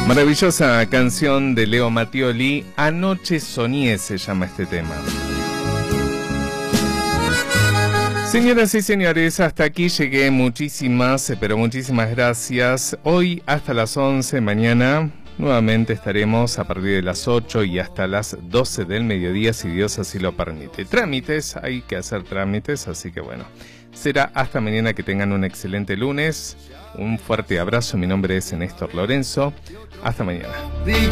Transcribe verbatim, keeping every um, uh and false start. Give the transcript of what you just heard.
Maravillosa canción de Leo Mattioli, Anoche soñé se llama este tema. Señoras y señores, hasta aquí llegué. Muchísimas, pero muchísimas gracias. Hoy hasta las once, mañana nuevamente estaremos a partir de las ocho y hasta las doce del mediodía, si Dios así lo permite. Trámites, hay que hacer trámites, así que bueno, será hasta mañana. Que tengan un excelente lunes. Un fuerte abrazo, mi nombre es Néstor Lorenzo. Hasta mañana.